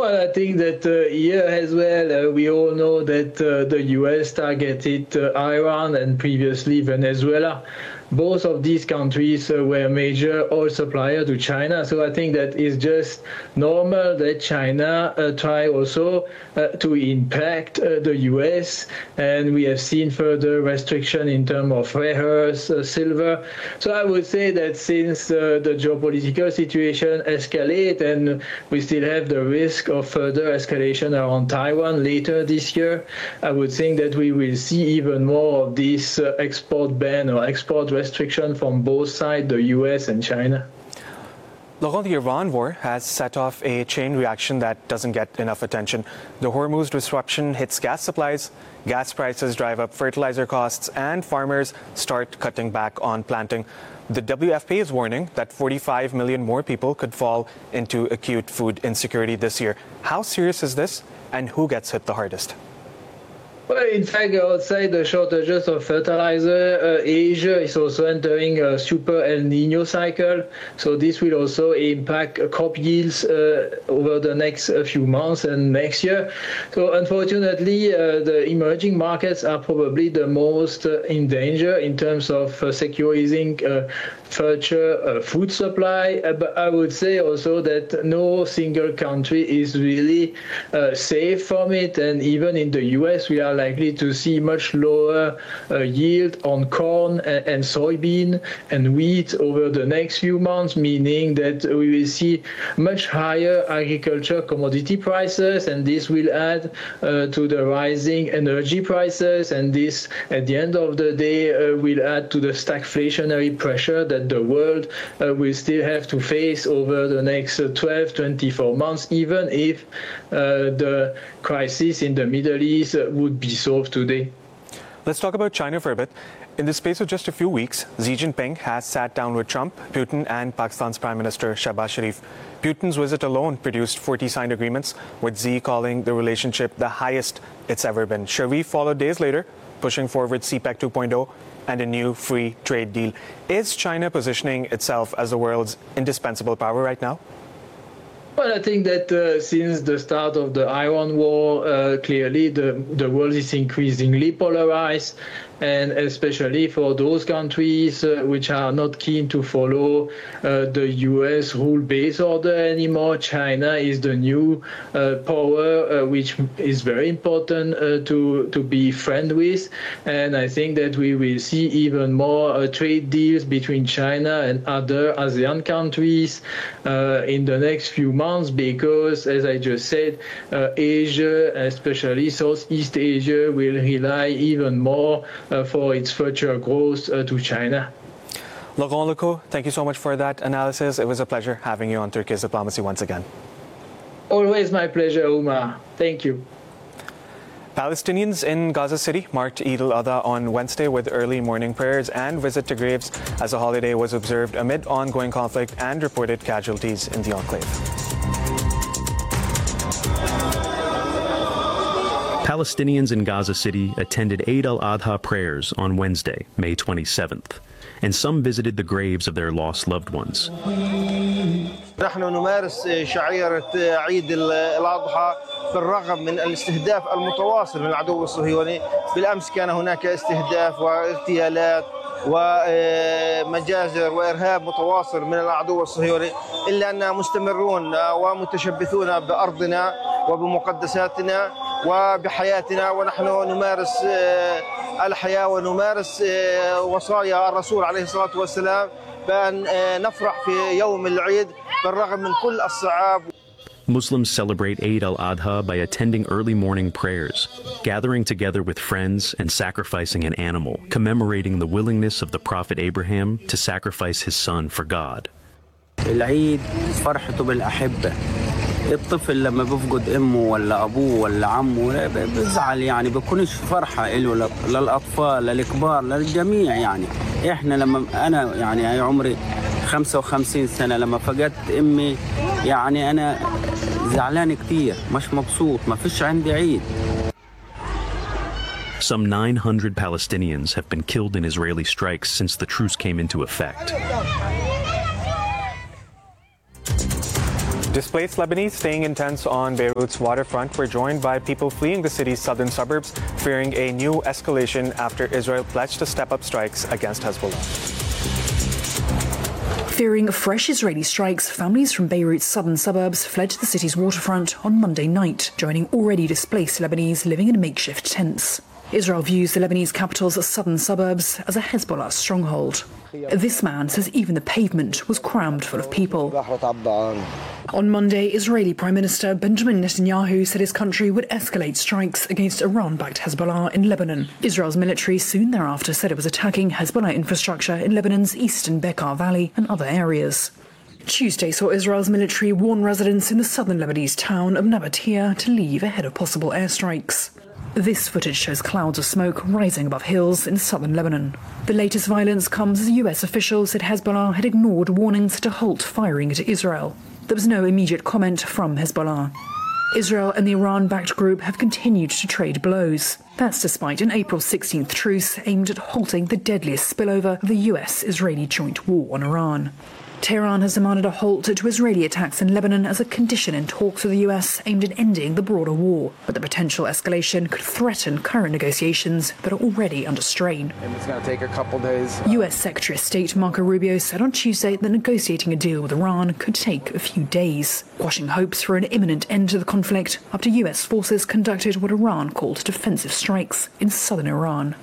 Well, I think that here as well, we all know that the US targeted Iran and previously Venezuela. Both of these countries were major oil supplier to China. So I think that is just normal that China try also to impact the US. And we have seen further restriction in terms of rare earths, silver. So I would say that since the geopolitical situation escalate and we still have the risk of further escalation around Taiwan later this year, I would think that we will see even more of this export ban or export restriction from both sides, the US and China. Laurent, the Iran war has set off a chain reaction that doesn't get enough attention. The Hormuz disruption hits gas supplies, gas prices drive up fertilizer costs, and farmers start cutting back on planting. The WFP is warning that 45 million more people could fall into acute food insecurity this year. How serious is this, and who gets hit the hardest? Well, in fact, outside the shortages of fertilizer, Asia is also entering a super El Nino cycle. So this will also impact crop yields over the next few months and next year. So unfortunately, the emerging markets are probably the most in danger in terms of securing future food supply. But I would say also that no single country is really safe from it. And even in the US, we are likely to see much lower yield on corn and soybean and wheat over the next few months, meaning that we will see much higher agriculture commodity prices, and this will add to the rising energy prices, and this, at the end of the day, will add to the stagflationary pressure that the world will still have to face over the next 12, 24 months, even if the crisis in the Middle East would be solved today. Let's talk about China for a bit. In the space of just a few weeks, Xi Jinping has sat down with Trump, Putin, and Pakistan's Prime Minister Shehbaz Sharif. Putin's visit alone produced 40 signed agreements, with Xi calling the relationship the highest it's ever been. Sharif followed days later, pushing forward CPEC 2.0 and a new free trade deal. Is China positioning itself as the world's indispensable power right now? Well, I think that since the start of the Iran war, clearly the world is increasingly polarized, and especially for those countries which are not keen to follow the US rule-based order anymore. China is the new power which is very important to be friend with, and I think that we will see even more trade deals between China and other ASEAN countries in the next few months, because, as I just said, Asia, especially Southeast Asia, will rely even more for its future growth to China. Laurent Lecault, thank you so much for that analysis. It was a pleasure having you on Turkish Diplomacy once again. Always my pleasure, Umar. Thank you. Palestinians in Gaza City marked Eid al-Adha on Wednesday with early morning prayers and visit to graves as the holiday was observed amid ongoing conflict and reported casualties in the enclave. Palestinians in Gaza City attended Eid al-Adha prayers on Wednesday, May 27th, and some visited the graves of their lost loved ones. نحن نمارس شعيرة عيد الأضحى بالرغم من الاستهداف المتواصل من العدو الصهيوني. بالأمس كان هناك استهداف واغتيالات ومجازر وإرهاب متواصل من العدو الصهيوني، إلا أننا مستمرون ومتشبثون بأرضنا وبمقدساتنا وبحياتنا، ونحن نمارس الحياة ونمارس وصايا الرسول عليه الصلاة والسلام بأن نفرح في يوم العيد بالرغم من كل الصعاب. Muslims celebrate Eid al-Adha by attending early morning prayers, gathering together with friends and sacrificing an animal, commemorating the willingness of the Prophet Abraham to sacrifice his son for God. العيد فرحته بالأحبة. الطفل لما بيفقد امه ولا ابوه ولا عمه بيزعل، يعني بيكونش فرحه له للاطفال للكبار للجميع. يعني احنا لما انا يعني عمري 55 سنه لما فقدت امي، يعني انا زعلان كتير، مش مبسوط، ما فيش عندي عيد. Some 900 Palestinians have been killed in Israeli strikes since the truce came into effect. Displaced Lebanese staying in tents on Beirut's waterfront were joined by people fleeing the city's southern suburbs, fearing a new escalation after Israel pledged to step up strikes against Hezbollah. Fearing fresh Israeli strikes, families from Beirut's southern suburbs fled to the city's waterfront on Monday night, joining already displaced Lebanese living in makeshift tents. Israel views the Lebanese capital's southern suburbs as a Hezbollah stronghold. This man says even the pavement was crammed full of people. On Monday, Israeli Prime Minister Benjamin Netanyahu said his country would escalate strikes against Iran-backed Hezbollah in Lebanon. Israel's military soon thereafter said it was attacking Hezbollah infrastructure in Lebanon's eastern Bekaa Valley and other areas. Tuesday saw Israel's military warn residents in the southern Lebanese town of Nabatea to leave ahead of possible airstrikes. This footage shows clouds of smoke rising above hills in southern Lebanon. The latest violence comes as US officials said Hezbollah had ignored warnings to halt firing into Israel. There was no immediate comment from Hezbollah. Israel and the Iran-backed group have continued to trade blows. That's despite an April 16th truce aimed at halting the deadliest spillover of the US-Israeli joint war on Iran. Tehran has demanded a halt to Israeli attacks in Lebanon as a condition in talks with the US aimed at ending the broader war. But the potential escalation could threaten current negotiations that are already under strain. And it's going to take a couple days. US Secretary of State Marco Rubio said on Tuesday that negotiating a deal with Iran could take a few days, quashing hopes for an imminent end to the conflict after US forces conducted what Iran called defensive strikes in southern Iran.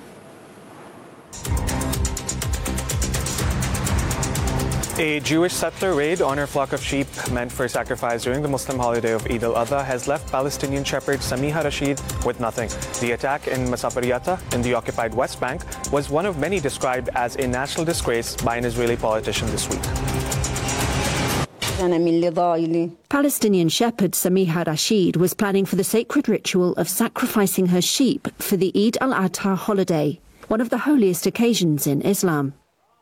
A Jewish settler raid on her flock of sheep meant for sacrifice during the Muslim holiday of Eid al-Adha has left Palestinian shepherd Samiha Rashid with nothing. The attack in Masafariyata in the occupied West Bank was one of many described as a national disgrace by an Israeli politician this week. Palestinian shepherd Samiha Rashid was planning for the sacred ritual of sacrificing her sheep for the Eid al-Adha holiday, one of the holiest occasions in Islam.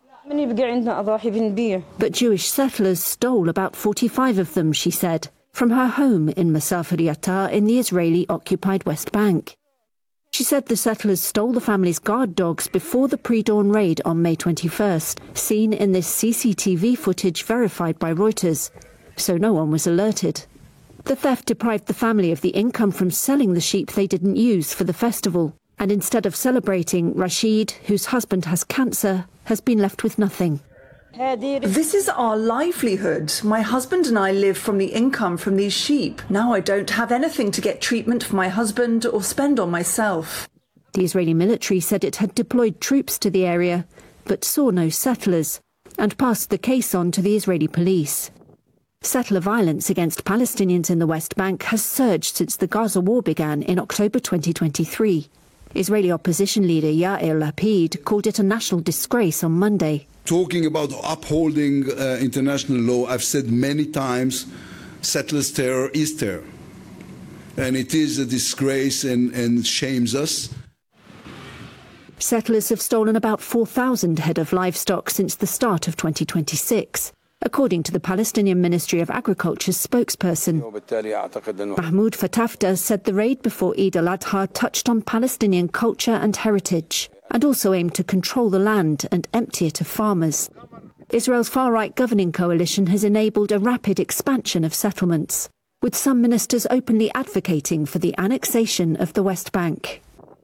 But Jewish settlers stole about 45 of them, she said, from her home in Masafariyata in the Israeli-occupied West Bank. She said the settlers stole the family's guard dogs before the pre-dawn raid on May 21st, seen in this CCTV footage verified by Reuters, so no one was alerted. The theft deprived the family of the income from selling the sheep they didn't use for the festival. And instead of celebrating, Rashid, whose husband has cancer, has been left with nothing. This is our livelihood. My husband and I live from the income from these sheep. Now I don't have anything to get treatment for my husband or spend on myself. The Israeli military said it had deployed troops to the area, but saw no settlers, and passed the case on to the Israeli police. Settler violence against Palestinians in the West Bank has surged since the Gaza war began in October 2023. Israeli opposition leader Yair Lapid called it a national disgrace on Monday. Talking about upholding international law, I've said many times, settlers' terror is terror. And it is a disgrace and shames us. Settlers have stolen about 4,000 head of livestock since the start of 2026. According to the Palestinian Ministry of Agriculture's spokesperson, Mahmoud Fatafta said the raid before Eid al-Adha touched on Palestinian culture and heritage, and also aimed to control the land and empty it of farmers. Israel's far-right governing coalition has enabled a rapid expansion of settlements, with some ministers openly advocating for the annexation of the West Bank.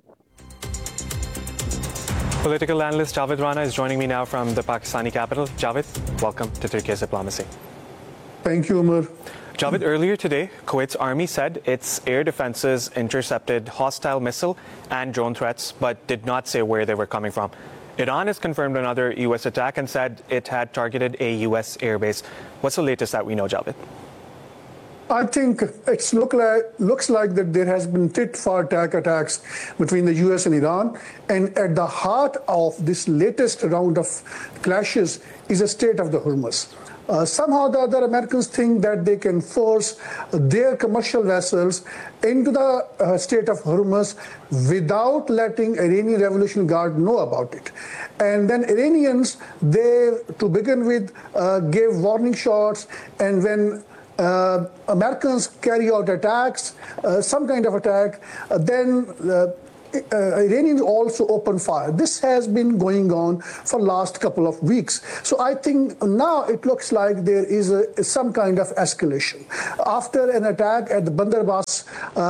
Political analyst Javed Rana is joining me now from the Pakistani capital. Javed, welcome to Turkey's Diplomacy. Thank you, Umar. Javed, earlier today, Kuwait's army said its air defenses intercepted hostile missile and drone threats, but did not say where they were coming from. Iran has confirmed another U.S. attack and said it had targeted a U.S. airbase. What's the latest that we know, Javed? I think it looks like that there has been tit-for-tat attacks between the U.S. and Iran, and at the heart of this latest round of clashes is the Strait of the Hormuz. Somehow the other Americans think that they can force their commercial vessels into the Strait of Hormuz without letting Iranian Revolutionary Guard know about it. And then Iranians, they, to begin with, gave warning shots, and when Americans carry out attacks, some kind of attack, then Iranians also open fire. This has been going on for last couple of weeks. So I think now it looks like there is some kind of escalation. After an attack at the Bandar Abbas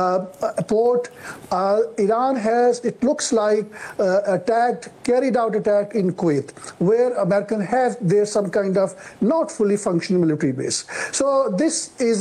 port, Iran has, it looks like, carried out attack in Kuwait, where American have there some kind of not fully functioning military base. So this is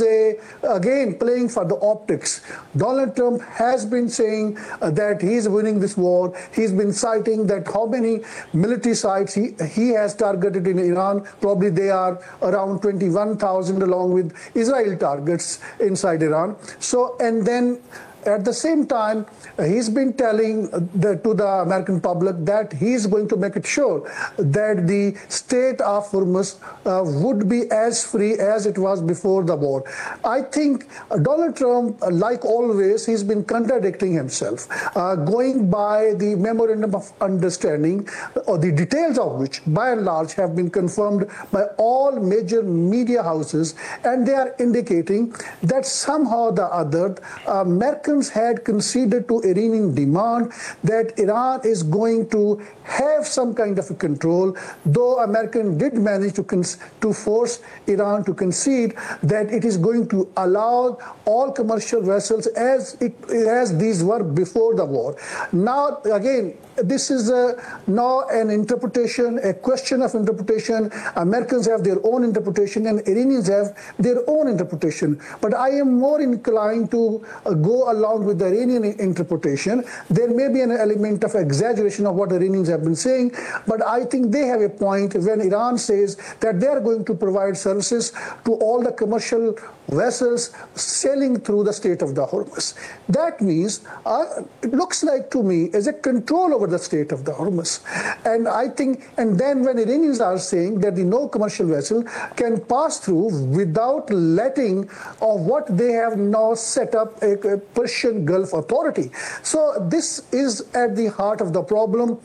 again playing for the optics. Donald Trump has been saying that he's winning this war. He's been citing that how many military sites he has targeted in Iran. Probably they are around 21,000 along with Israel targets inside Iran. So, and then at the same time, he's been telling to the American public that he's going to make it sure that the Strait of Hormuz would be as free as it was before the war. I think Donald Trump, like always, he's been contradicting himself, going by the Memorandum of Understanding, or the details of which, by and large, have been confirmed by all major media houses, and they are indicating that somehow or the other, Americans had conceded to Iranian demand that Iran is going to have some kind of a control, though American did manage to force Iran to concede that it is going to allow all commercial vessels as these were before the war. Now, again, this is now an interpretation, a question of interpretation. Americans have their own interpretation and Iranians have their own interpretation. But I am more inclined to go along with the Iranian interpretation. There may be an element of exaggeration of what Iranians have been saying, but I think they have a point when Iran says that they are going to provide services to all the commercial vessels sailing through the Strait of the Hormuz. That means, it looks like to me, is a control over the Strait of the Hormuz. And I think, and then when Iranians are saying that no commercial vessel can pass through without letting of what they have now set up a Persian Gulf Authority. So this is at the heart of the problem.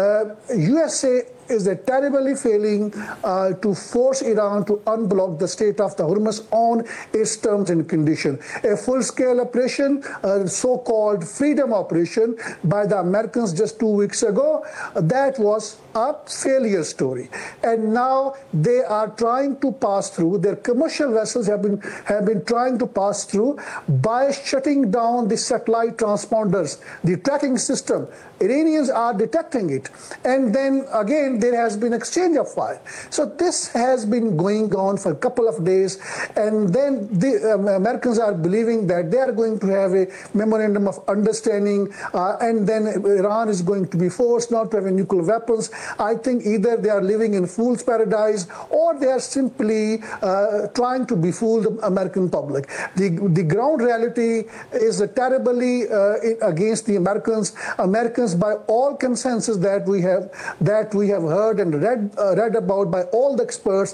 USA is terribly failing to force Iran to unblock the Strait of the Hormuz on its terms and conditions. A full-scale operation, so-called freedom operation by the Americans just 2 weeks ago, that was a failure story. And now they are trying to pass through, their commercial vessels have been trying to pass through by shutting down the satellite transponders, the tracking system. Iranians are detecting it. And then again, there has been exchange of fire. So this has been going on for a couple of days. And then the Americans are believing that they are going to have a memorandum of understanding. And then Iran is going to be forced not to have nuclear weapons. I think either they are living in fool's paradise or they are simply trying to befool the American public. The ground reality is terribly against the Americans. Americans, by all consensus that we have heard and read about by all the experts,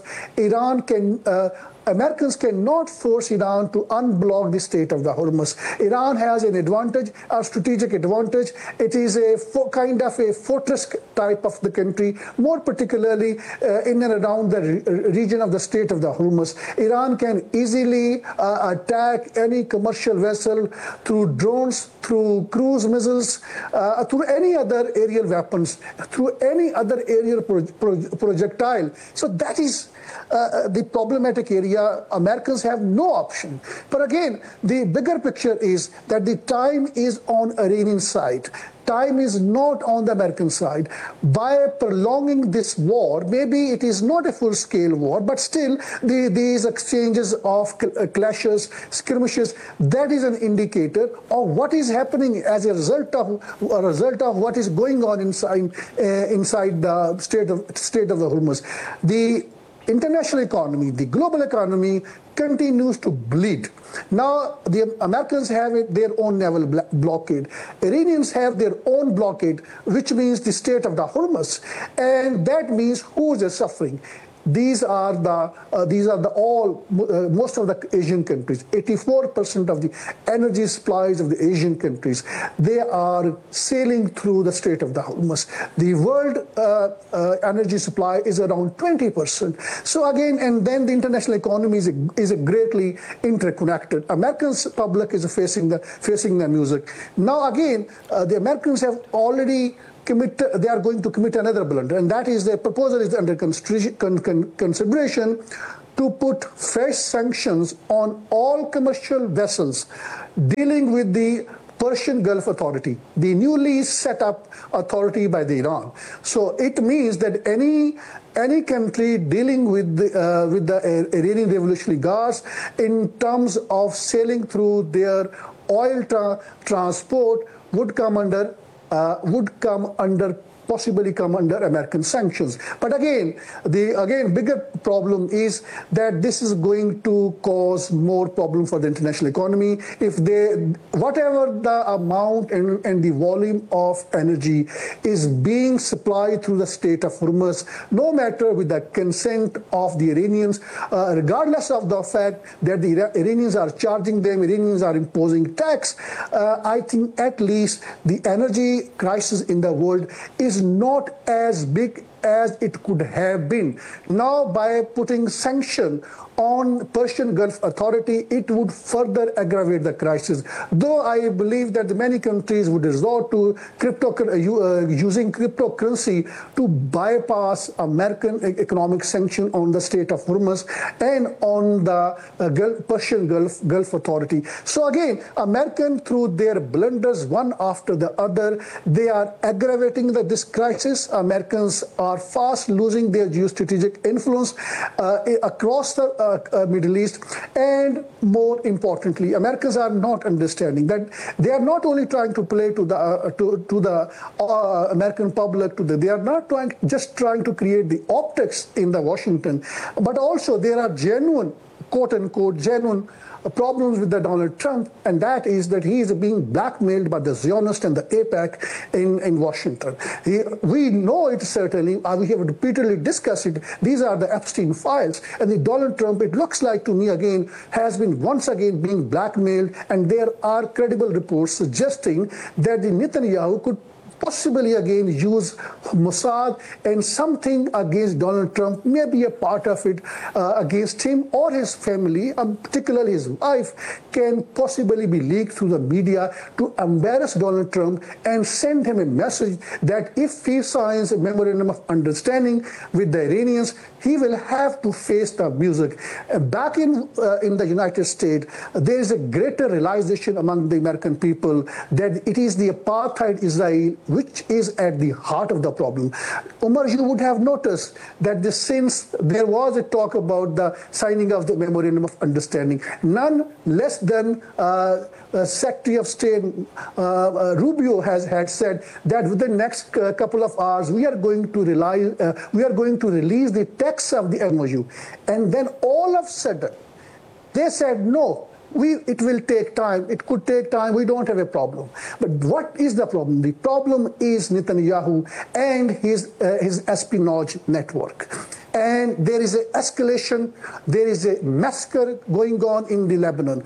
Americans cannot force Iran to unblock the Strait of the Hormuz. Iran has an advantage, a strategic advantage. It is a kind of a fortress type of the country, more particularly in and around the region of the Strait of the Hormuz. Iran can easily attack any commercial vessel through drones, through cruise missiles, through any other aerial weapons, through any other aerial projectile. So that is the problematic area. Americans have no option. But again, the bigger picture is that the time is on Iranian side. Time is not on the American side. By prolonging this war, maybe it is not a full-scale war, but still these exchanges of clashes, skirmishes, that is an indicator of what is happening as a result of what is going on inside the Strait of the Hormuz. The international economy, the global economy continues to bleed. Now, the Americans have their own naval blockade. Iranians have their own blockade, which means the Strait of the Hormuz. And that means who is suffering? These are most of the Asian countries. 84% of the energy supplies of the Asian countries, they are sailing through the Strait of the Hormuz. The world energy supply is around 20%. So again, and then the international economy is greatly interconnected. Americans public is facing the music. Now again, the Americans have already they are going to commit another blunder, and that is the proposal is under consideration to put fresh sanctions on all commercial vessels dealing with the Persian Gulf Authority, the newly set up authority by the Iran. So it means that any country dealing with the Iranian Revolutionary Guards in terms of sailing through their oil transport would possibly come under American sanctions. But again, the bigger problem is that this is going to cause more problem for the international economy. If whatever the amount and the volume of energy is being supplied through the Strait of Hormuz, no matter with the consent of the Iranians, regardless of the fact that the Iranians are charging them, Iranians are imposing tax, I think at least the energy crisis in the world is not as big as it could have been. Now, by putting sanction on Persian Gulf Authority, it would further aggravate the crisis. Though I believe that many countries would resort to using cryptocurrency to bypass American economic sanction on the Strait of Hormuz and on the Persian Gulf Authority. So again, American, through their blunders one after the other, they are aggravating this crisis. Americans are fast losing their geostrategic influence across the Middle East, and more importantly, Americans are not understanding that they are not only trying to play to the American public, they are not just trying to create the optics in the Washington, but also there are genuine, quote unquote, genuine problems with the Donald Trump, and that is that he is being blackmailed by the Zionists and the AIPAC in Washington. We know it certainly, we have repeatedly discussed it, these are the Epstein files, and the Donald Trump, it looks like to me again, has been once again being blackmailed, and there are credible reports suggesting that the Netanyahu could possibly again use Mossad, and something against Donald Trump, maybe a part of it against him or his family, particularly his wife, can possibly be leaked through the media to embarrass Donald Trump and send him a message that if he signs a memorandum of understanding with the Iranians, he will have to face the music. Back in the United States, there is a greater realization among the American people that it is the apartheid Israel which is at the heart of the problem. Umar, you would have noticed that since there was a talk about the signing of the Memorandum of Understanding, none less than Secretary of State Rubio had said that within the next couple of hours we are going to release the text of the MOU, and then all of a sudden they said no. It will take time. It could take time. We don't have a problem. But what is the problem? The problem is Netanyahu and his espionage network. And there is an escalation. There is a massacre going on in the Lebanon.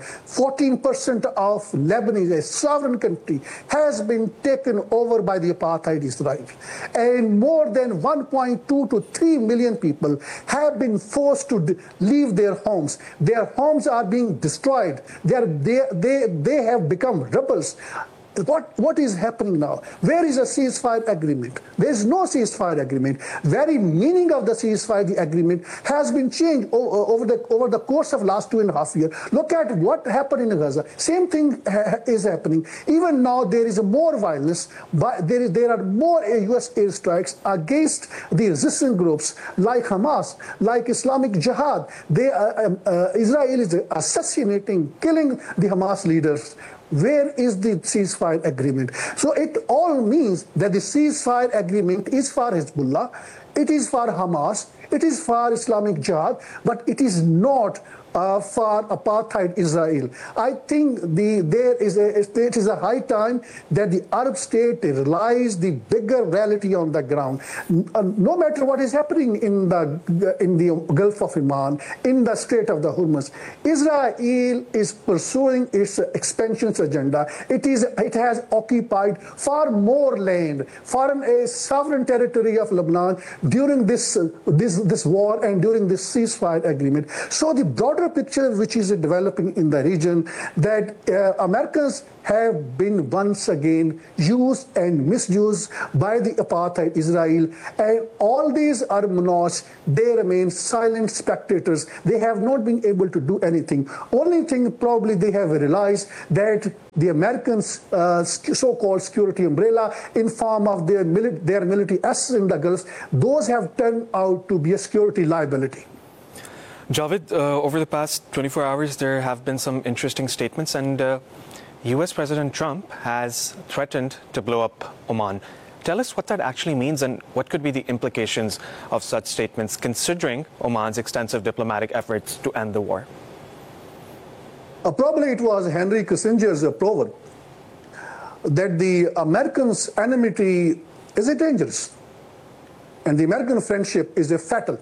14% of Lebanon, a sovereign country, has been taken over by the apartheid Israel. And more than 1.2 to 3 million people have been forced to leave their homes. Their homes are being destroyed. They have become rebels. What is happening now? Where is a ceasefire agreement? There is no ceasefire agreement. Very meaning of the ceasefire agreement has been changed over the course of last 2.5 years. Look at what happened in Gaza. Same thing is happening. Even now there is more violence, but there are more U.S. airstrikes against the resistance groups like Hamas, like Islamic Jihad. Israel is assassinating, killing the Hamas leaders. Where is the ceasefire agreement? So it all means that the ceasefire agreement is for Hezbollah, it is for Hamas, it is for Islamic Jihad, but it is not for apartheid Israel. I think it is a high time that the Arab state realize the bigger reality on the ground. No matter what is happening in the Gulf of Oman, in the Strait of the Hormuz, Israel is pursuing its expansion agenda. It has occupied far more land, a sovereign territory of Lebanon during this war and during this ceasefire agreement. So the broader picture which is developing in the region, that Americans have been once again used and misused by the apartheid Israel, and all these Arab monarchs, they remain silent spectators. They have not been able to do anything. Only thing probably they have realized that the Americans' so-called security umbrella in form of their military assets in the Gulf, those have turned out to be a security liability. Javed, over the past 24 hours, there have been some interesting statements, and US President Trump has threatened to blow up Oman. Tell us what that actually means and what could be the implications of such statements, considering Oman's extensive diplomatic efforts to end the war. Probably it was Henry Kissinger's proverb that the Americans' enmity is dangerous and the American friendship is fatal.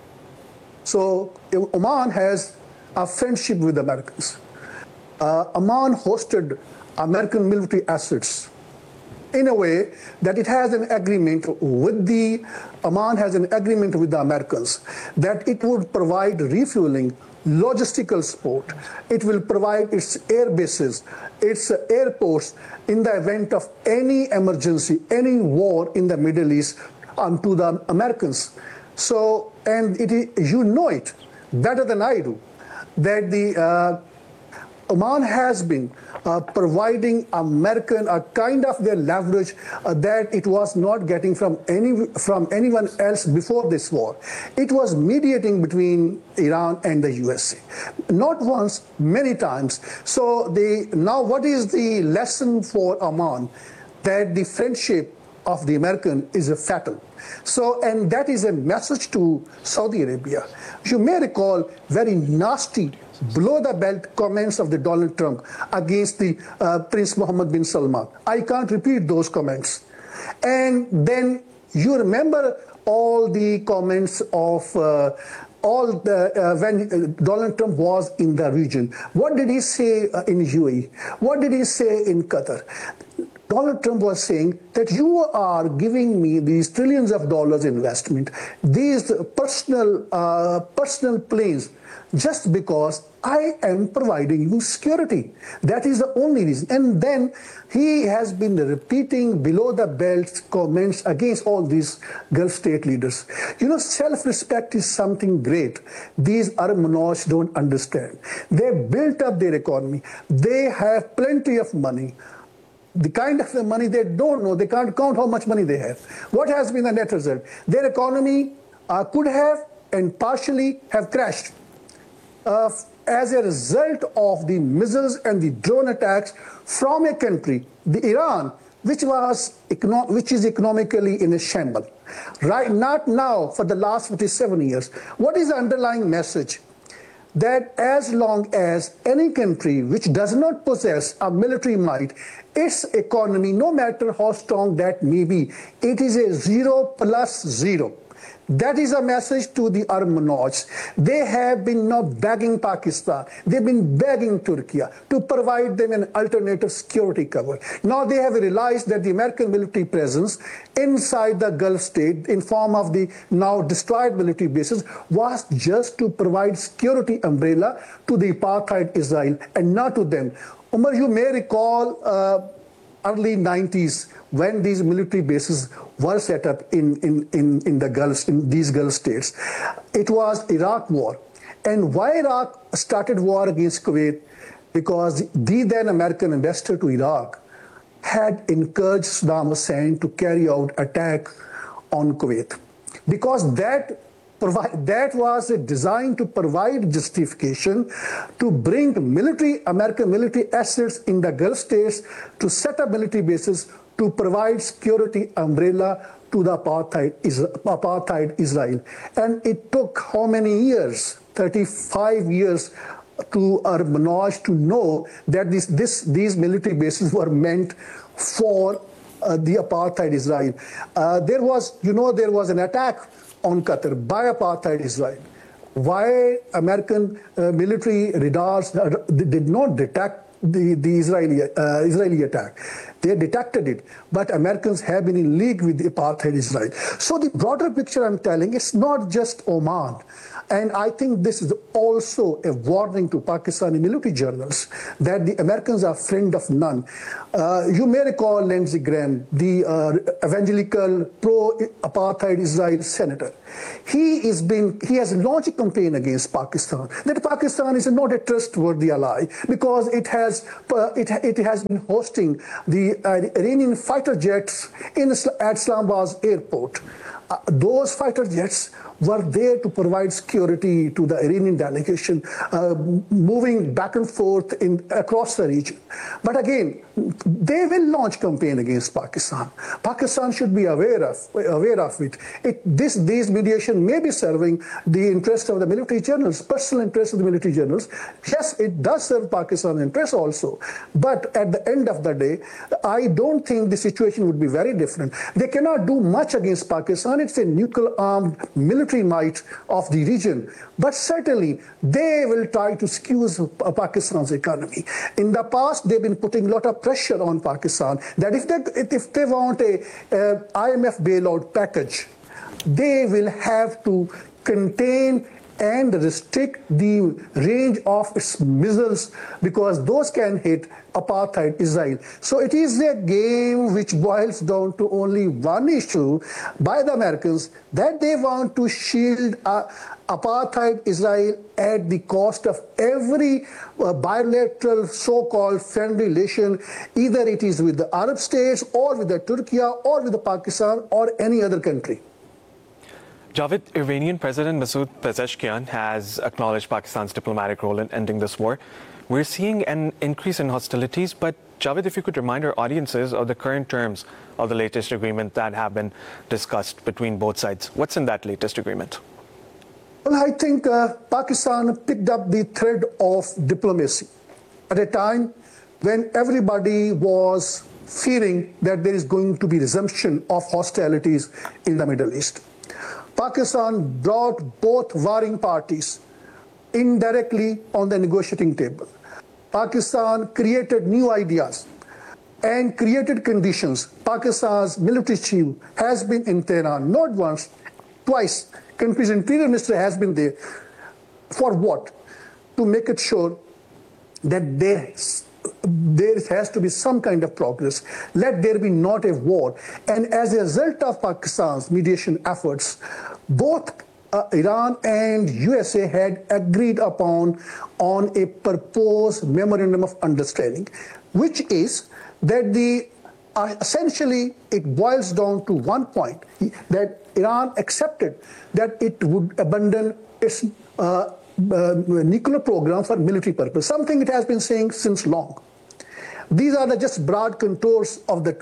So Oman has a friendship with Americans. Oman hosted American military assets in a way that it has an agreement with Oman has an agreement with the Americans that it would provide refueling, logistical support. It will provide its air bases, its airports in the event of any emergency, any war in the Middle East to the Americans. So, and you know it better than I do, that Oman has been providing American a kind of their leverage that it was not getting from anyone else before this war. It was mediating between Iran and the USA, not once, many times. So now what is the lesson for Oman? That the friendship of the American is fatal. So, and that is a message to Saudi Arabia. You may recall very nasty below-the-belt comments of the Donald Trump against the Prince Mohammed bin Salman. I can't repeat those comments. And then you remember all the comments of when Donald Trump was in the region. What did he say in UAE? What did he say in Qatar? Donald Trump was saying that you are giving me these trillions of dollars investment, these personal planes, just because I am providing you security. That is the only reason. And then he has been repeating below the belt comments against all these Gulf state leaders. You know, self-respect is something great. These Arab monarchs don't understand. They built up their economy. They have plenty of money. The kind of money they don't know, they can't count how much money they have. What has been the net result? Their economy could have and partially have crashed as a result of the missiles and the drone attacks from a country, the Iran, which is economically in a shambles. Right, not now, for the last 57 years. What is the underlying message? That as long as any country which does not possess a military might, its economy, no matter how strong that may be, it is a 0 plus 0. That is a message to the Arab monarchs. They have been now begging Pakistan, they've been begging Turkey to provide them an alternative security cover. Now they have realized that the American military presence inside the Gulf state in form of the now destroyed military bases was just to provide security umbrella to the apartheid Israel and not to them. Umar, you may recall early 90s when these military bases were set up in the Gulf, in these Gulf states. It was Iraq war. And why Iraq started war against Kuwait? Because the then American ambassador to Iraq had encouraged Saddam Hussein to carry out attack on Kuwait. Because that was designed to provide justification to bring American military assets in the Gulf states to set up military bases to provide security umbrella to the apartheid Israel. And it took how many years? 35 years to Manoj to know that these military bases were meant for the apartheid Israel. There was an attack on Qatar by apartheid Israel. Why American military radars did not detect the Israeli attack? They detected it, but Americans have been in league with the apartheid Israel. So the broader picture I'm telling, it's not just Oman. And I think this is also a warning to Pakistani military journals that the Americans are friend of none. You may recall Lindsey Graham, the evangelical pro-apartheid Israel senator. He has launched a campaign against Pakistan, that Pakistan is not a trustworthy ally because it has been hosting the Iranian fighter jets at Islamabad's airport. Those fighter jets were there to provide security to the Iranian delegation moving back and forth across the region. But again, they will launch campaign against Pakistan. Pakistan should be aware of it. These mediation may be serving the interest of the military journals, personal interest of the military journals. Yes, it does serve Pakistan interest also. But at the end of the day, I don't think the situation would be very different. They cannot do much against Pakistan. It's a nuclear-armed military might of the region. But certainly, they will try to skew Pakistan's economy. In the past, they've been putting a lot of pressure on Pakistan that if they want a IMF bailout package, they will have to contain and restrict the range of its missiles because those can hit apartheid Israel. So it is a game which boils down to only one issue by the Americans, that they want to shield apartheid Israel at the cost of every bilateral so-called friendly relation, either it is with the Arab states or with the Turkey or with the Pakistan or any other country. Javed, Iranian President Masoud Pezeshkian has acknowledged Pakistan's diplomatic role in ending this war. We're seeing an increase in hostilities, but Javed, if you could remind our audiences of the current terms of the latest agreement that have been discussed between both sides. What's in that latest agreement? Well, I think Pakistan picked up the thread of diplomacy at a time when everybody was fearing that there is going to be resumption of hostilities in the Middle East. Pakistan brought both warring parties indirectly on the negotiating table. Pakistan created new ideas and created conditions. Pakistan's military chief has been in Tehran not once, twice. Country's interior minister has been there. For what? To make it sure that there has to be some kind of progress. Let there be not a war. And as a result of Pakistan's mediation efforts, both Iran and USA had agreed upon on a proposed memorandum of understanding, which is that essentially it boils down to one point, that Iran accepted that it would abandon its nuclear program for military purpose, something it has been saying since long. These are just broad contours of the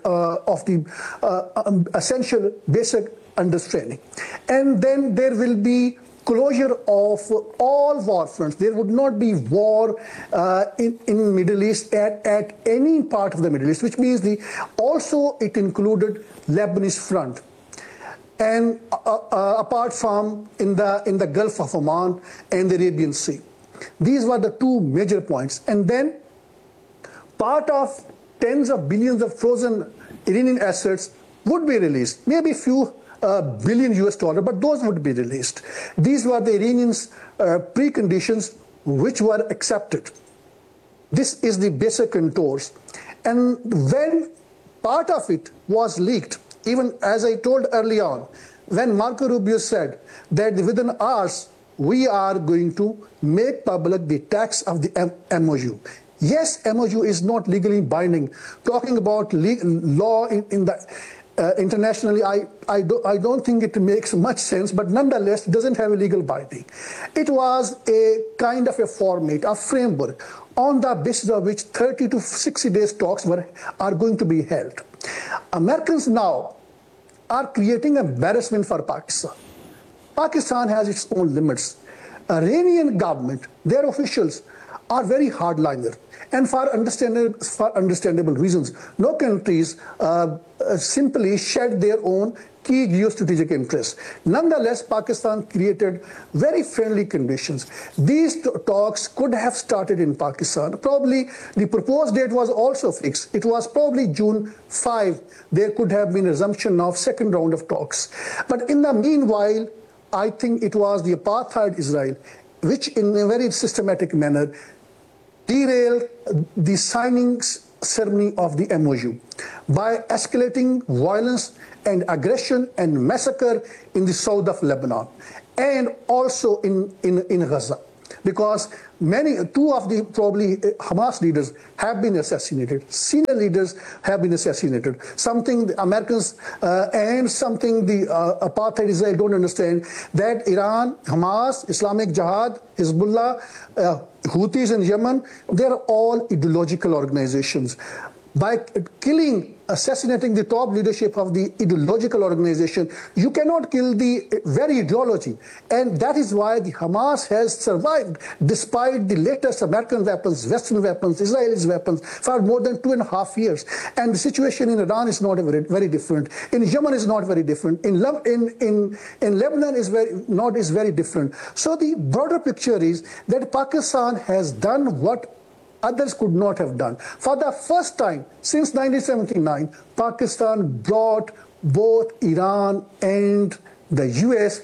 essential basic understanding. And then there will be closure of all war fronts. There would not be war in Middle East at any part of the Middle East, which means also it included Lebanese front. And apart from in the Gulf of Oman and the Arabian Sea. These were the two major points. And then part of tens of billions of frozen Iranian assets would be released, maybe a few billion US dollars, but those would be released. These were the Iranians' preconditions which were accepted. This is the basic contours. And when part of it was leaked, even as I told early on, when Marco Rubio said that within hours we are going to make public the text of the MOU. Yes, MOU is not legally binding. Talking about law in the internationally, I don't think it makes much sense, but nonetheless, it doesn't have a legal binding. It was a kind of a format, a framework, on the basis of which 30 to 60 days talks are going to be held. Americans now are creating embarrassment for Pakistan. Pakistan has its own limits. Iranian government, their officials are very hardliner, and for understandable reasons. No countries simply shed their own key geostrategic interests. Nonetheless, Pakistan created very friendly conditions. These talks could have started in Pakistan. Probably the proposed date was also fixed. It was probably June 5. There could have been a resumption of second round of talks. But in the meanwhile, I think it was the apartheid Israel which in a very systematic manner derailed the signing ceremony of the MOU by escalating violence and aggression and massacre in the south of Lebanon and also in Gaza. Because two of the probably Hamas leaders have been assassinated. Senior leaders have been assassinated. Something the Americans and something the apartheid Israel don't understand, that Iran, Hamas, Islamic Jihad, Hezbollah, Houthis in Yemen, they're all ideological organizations. By assassinating the top leadership of the ideological organization, you cannot kill the very ideology. And that is why the Hamas has survived despite the latest American weapons, Western weapons, Israeli weapons for more than 2.5 years. And the situation in Iran is not very different. In Yemen is not very different. In Lebanon is very different. So the broader picture is that Pakistan has done what others could not have done. For the first time since 1979, Pakistan brought both Iran and the US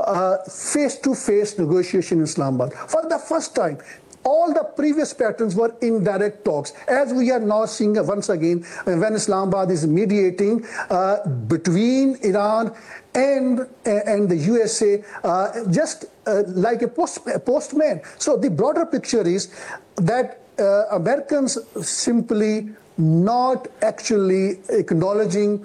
face-to-face negotiation in Islamabad. For the first time. All the previous patterns were indirect talks, as we are now seeing once again when Islamabad is mediating between Iran and the USA, just like a postman. So the broader picture is that Americans simply not actually acknowledging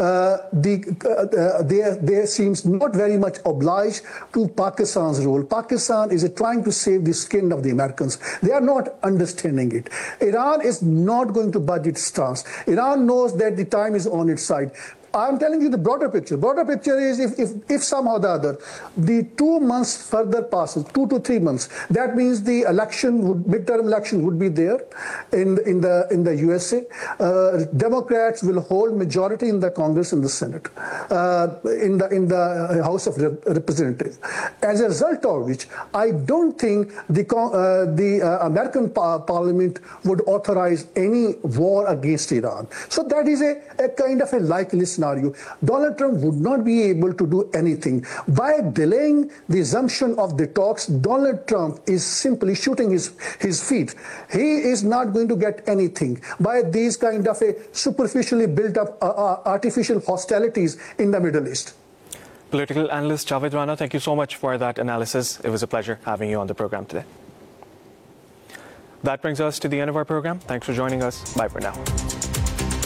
they seems not very much obliged to Pakistan's role. Pakistan is trying to save the skin of the Americans. They are not understanding it. Iran is not going to budge its stance. Iran knows that the time is on its side. I'm telling you the broader picture. Broader picture is if somehow or the other, the 2 months further passes, 2 to 3 months, that means the midterm election would be there in the USA. Democrats will hold majority in the Congress and the Senate, in the House of Representatives. As a result of which, I don't think the American Parliament would authorize any war against Iran. So that is a kind of a likely scenario. Donald Trump would not be able to do anything. By delaying the resumption of the talks, Donald Trump is simply shooting his feet. He is not going to get anything by these kind of a superficially built up artificial hostilities in the Middle East. Political analyst Javed Rana, thank you so much for that analysis. It was a pleasure having you on the program today. That brings us to the end of our program. Thanks for joining us. Bye for now.